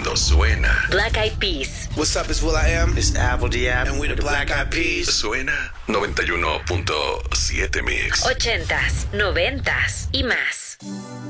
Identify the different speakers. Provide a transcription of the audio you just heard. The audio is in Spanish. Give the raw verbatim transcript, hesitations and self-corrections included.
Speaker 1: cuando suena.
Speaker 2: Black Eyed Peas.
Speaker 3: What's up, it's will.i.am. It's Apple Diab. And we the Black Eyed Peas.
Speaker 1: Suena noventa y uno punto siete Mix.
Speaker 2: Ochentas, noventas y más.